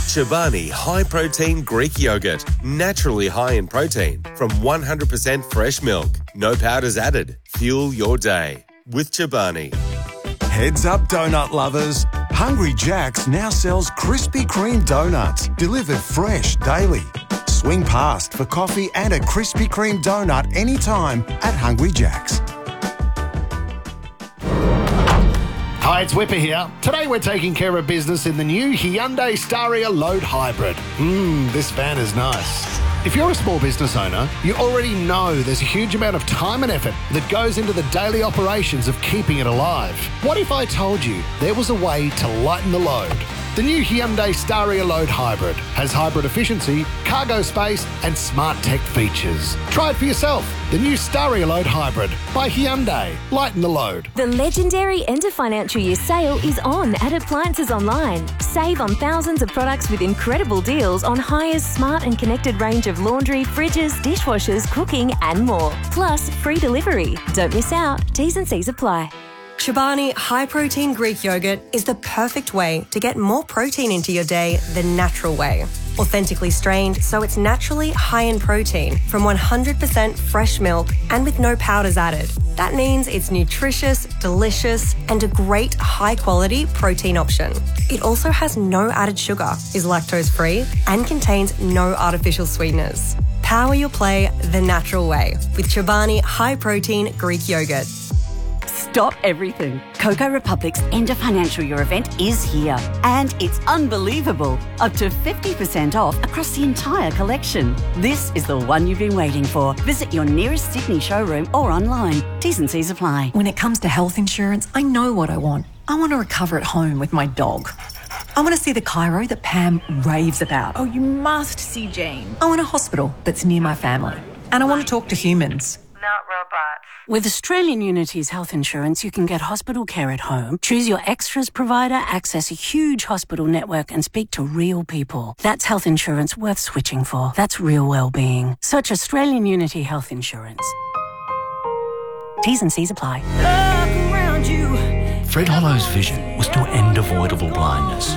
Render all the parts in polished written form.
Chobani High Protein Greek Yogurt. Naturally high in protein from 100% fresh milk. No powders added. Fuel your day with Chobani. Heads up, donut lovers. Hungry Jack's now sells Krispy Kreme donuts, delivered fresh daily. Swing past for coffee and a Krispy Kreme donut anytime at Hungry Jack's. Hi, it's Whipper here. Today we're taking care of business in the new Hyundai Staria Load Hybrid. This van is nice. If you're a small business owner, you already know there's a huge amount of time and effort that goes into the daily operations of keeping it alive. What if I told you there was a way to lighten the load? The new Hyundai Staria Load Hybrid has hybrid efficiency, cargo space and smart tech features. Try it for yourself. The new Staria Load Hybrid by Hyundai. Lighten the load. The legendary end of financial year sale is on at Appliances Online. Save on thousands of products with incredible deals on Hire's smart and connected range of laundry, fridges, dishwashers, cooking and more. Plus free delivery. Don't miss out. T's and C's apply. Chobani High Protein Greek Yogurt is the perfect way to get more protein into your day the natural way. Authentically strained, so it's naturally high in protein from 100% fresh milk and with no powders added. That means it's nutritious, delicious, and a great high-quality protein option. It also has no added sugar, is lactose-free, and contains no artificial sweeteners. Power your play the natural way with Chobani High Protein Greek Yogurt. Stop everything. Cocoa Republic's end of financial year event is here. And it's unbelievable. Up to 50% off across the entire collection. This is the one you've been waiting for. Visit your nearest Sydney showroom or online. T's and C's apply. When it comes to health insurance, I know what I want. I want to recover at home with my dog. I want to see the chiro that Pam raves about. Oh, you must see Jane. I want a hospital that's near my family. And I want to talk to humans. Not robots. With Australian Unity's health insurance, you can get hospital care at home, choose your extras provider, access a huge hospital network and speak to real people. That's health insurance worth switching for. That's real well-being. Search Australian Unity Health Insurance. T's and C's apply. Look around you. Fred Hollow's vision was to end avoidable blindness.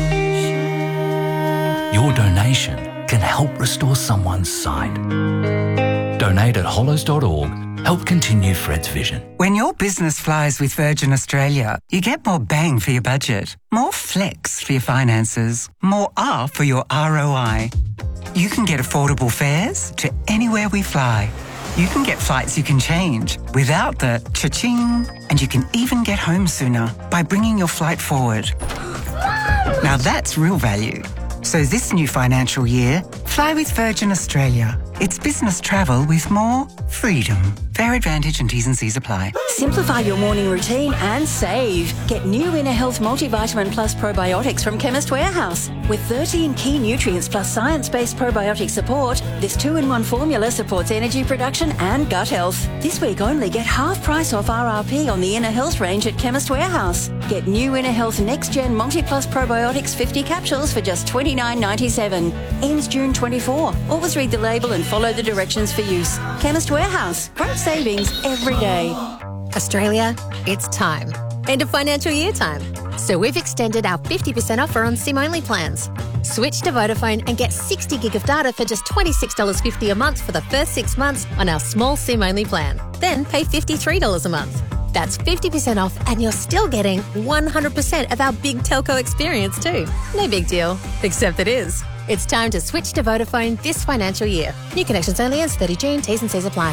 Your donation can help restore someone's sight. Donate at hollows.org. Help continue Fred's vision. When your business flies with Virgin Australia, you get more bang for your budget, more flex for your finances, more R for your ROI. You can get affordable fares to anywhere we fly. You can get flights you can change without the cha-ching, and you can even get home sooner by bringing your flight forward. Now that's real value. So this new financial year, fly with Virgin Australia. It's business travel with more freedom. Fare advantage and T's and C's apply. Simplify your morning routine and save. Get new Inner Health Multivitamin Plus Probiotics from Chemist Warehouse. With 13 key nutrients plus science-based probiotic support, this 2-in-1 formula supports energy production and gut health. This week only get half price off RRP on the Inner Health range at Chemist Warehouse. Get new Inner Health Next Gen Multi Plus Probiotics 50 capsules for just $29.97. Ends June 24. Always read the label and follow the directions for use. Chemist Warehouse. Great savings every day. Australia, it's time. End of financial year time. So we've extended our 50% offer on SIM-only plans. Switch to Vodafone and get 60 gig of data for just $26.50 a month for the first 6 months on our small SIM-only plan. Then pay $53 a month. That's 50% off and you're still getting 100% of our big telco experience too. No big deal, except it is. It's time to switch to Vodafone this financial year. New connections only ends 30 June. T's and C's apply.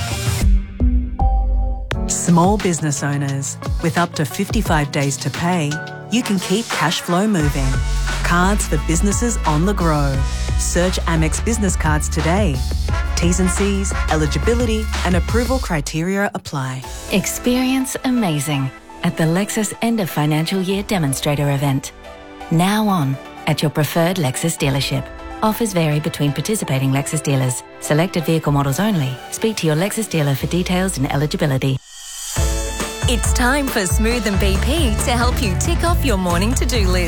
Small business owners, with up to 55 days to pay, you can keep cash flow moving. Cards for businesses on the go. Search Amex Business Cards today. T's and C's, eligibility and approval criteria apply. Experience amazing at the Lexus End of Financial Year Demonstrator event. Now on at your preferred Lexus dealership. Offers vary between participating Lexus dealers. Selected vehicle models only. Speak to your Lexus dealer for details and eligibility. It's time for Smooth and BP to help you tick off your morning to-do list.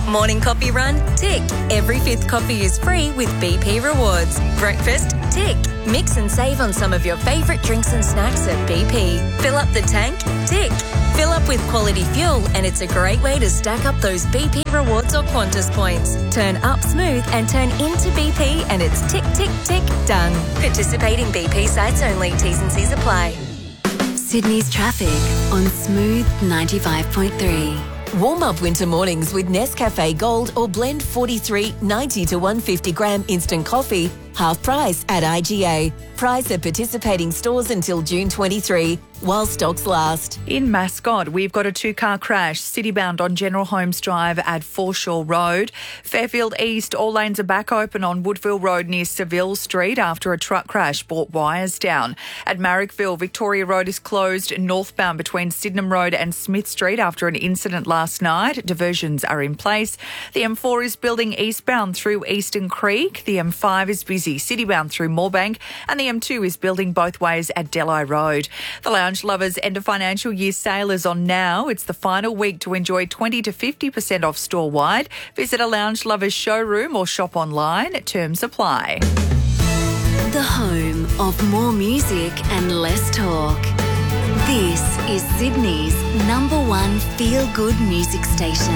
Morning coffee run? Tick. Every fifth coffee is free with BP Rewards. Breakfast? Tick. Mix and save on some of your favourite drinks and snacks at BP. Fill up the tank? Tick. Fill up with quality fuel and it's a great way to stack up those BP Rewards or Qantas points. Turn up smooth and turn into BP and it's tick, tick, tick, done. Participating BP sites only. T's and C's apply. Sydney's traffic on Smooth 95.3. Warm up winter mornings with Nescafe Gold or Blend 43 90 to 150 gram instant coffee, half price at IGA. Price at participating stores until June 23, while stocks last. In Mascot, we've got a two-car crash, citybound on General Holmes Drive at Foreshore Road. Fairfield East, all lanes are back open on Woodville Road near Seville Street after a truck crash brought wires down. At Marrickville, Victoria Road is closed northbound between Sydenham Road and Smith Street after an incident last night. Diversions are in place. The M4 is building eastbound through Eastern Creek. The M5 is busy citybound through Moorebank, and the M2 is building both ways at Delhi Road. The Lounge Lovers end of financial year sale is on now. It's the final week to enjoy 20 to 50% off store-wide. Visit a Lounge Lovers showroom or shop online. Terms apply. The home of more music and less talk. This is Sydney's #1 feel-good music station.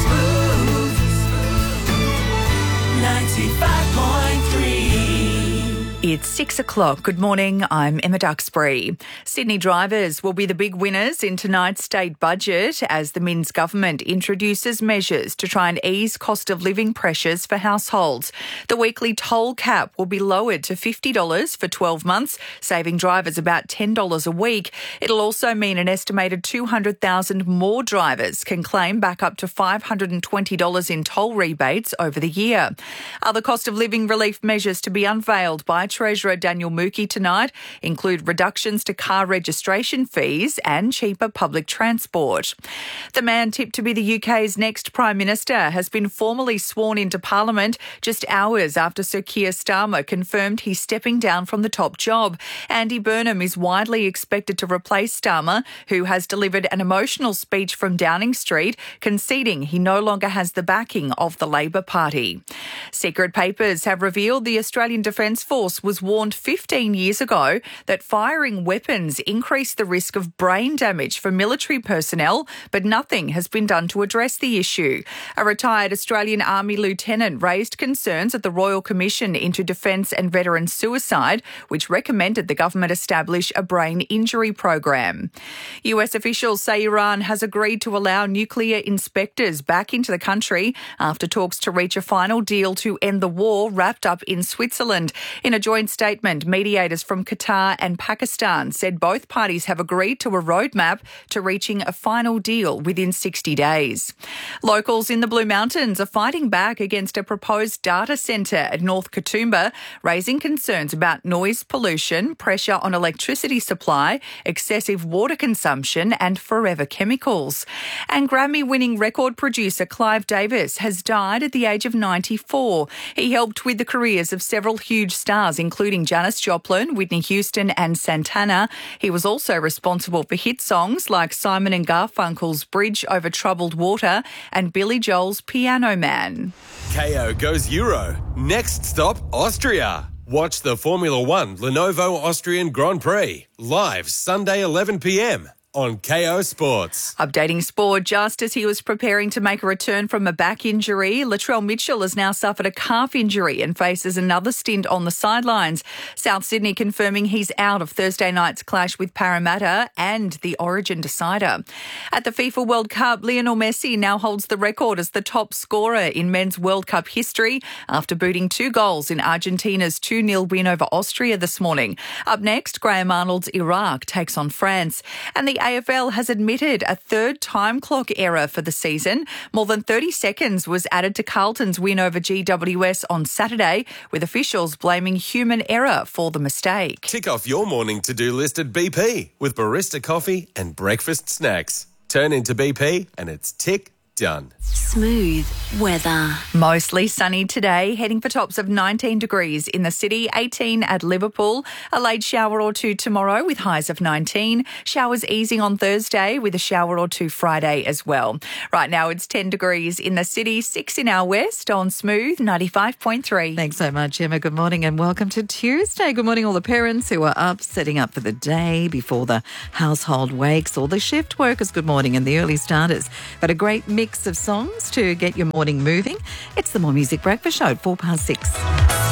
95.3. It's 6 o'clock. Good morning. I'm Emma Duxbury. Sydney drivers will be the big winners in tonight's state budget as the Minns government introduces measures to try and ease cost of living pressures for households. The weekly toll cap will be lowered to $50 for 12 months, saving drivers about $10 a week. It'll also mean an estimated 200,000 more drivers can claim back up to $520 in toll rebates over the year. Other cost of living relief measures to be unveiled by Treasurer Daniel Mookhey tonight include reductions to car registration fees and cheaper public transport. The man tipped to be the UK's next Prime Minister has been formally sworn into Parliament just hours after Sir Keir Starmer confirmed he's stepping down from the top job. Andy Burnham is widely expected to replace Starmer, who has delivered an emotional speech from Downing Street, conceding he no longer has the backing of the Labor Party. Secret papers have revealed the Australian Defence Force was warned 15 years ago that firing weapons increased the risk of brain damage for military personnel, but nothing has been done to address the issue. A retired Australian Army lieutenant raised concerns at the Royal Commission into Defence and Veteran Suicide, which recommended the government establish a brain injury program. US officials say Iran has agreed to allow nuclear inspectors back into the country after talks to reach a final deal to end the war wrapped up in Switzerland. In a joint statement, mediators from Qatar and Pakistan said both parties have agreed to a roadmap to reaching a final deal within 60 days. Locals in the Blue Mountains are fighting back against a proposed data centre at North Katoomba, raising concerns about noise pollution, pressure on electricity supply, excessive water consumption and forever chemicals. And Grammy-winning record producer Clive Davis has died at the age of 94. He helped with the careers of several huge stars, including Janis Joplin, Whitney Houston and Santana. He was also responsible for hit songs like Simon and Garfunkel's Bridge Over Troubled Water and Billy Joel's Piano Man. KO goes Euro. Next stop, Austria. Watch the Formula One Lenovo Austrian Grand Prix live Sunday 11 p.m. on KO Sports. Updating sport, just as he was preparing to make a return from a back injury, Latrell Mitchell has now suffered a calf injury and faces another stint on the sidelines. South Sydney confirming he's out of Thursday night's clash with Parramatta and the Origin decider. At the FIFA World Cup, Lionel Messi now holds the record as the top scorer in men's World Cup history after booting 2 goals in Argentina's 2-0 win over Austria this morning. Up next, Graham Arnold's Iraq takes on France. And the AFL has admitted a third time clock error for the season. More than 30 seconds was added to Carlton's win over GWS on Saturday, with officials blaming human error for the mistake. Tick off your morning to-do list at BP with barista coffee and breakfast snacks. Turn into BP and it's tick, done. Smooth weather. Mostly sunny today, heading for tops of 19 degrees in the city, 18 at Liverpool. A late shower or two tomorrow with highs of 19. Showers easing on Thursday with a shower or two Friday as well. Right now it's 10 degrees in the city, 6 in our west on Smooth 95.3. Thanks so much, Emma. Good morning and welcome to Tuesday. Good morning all the parents who are up, setting up for the day before the household wakes, all the shift workers, good morning, and the early starters. Got a great mix of songs to get your morning moving. It's the More Music Breakfast Show at 6:04.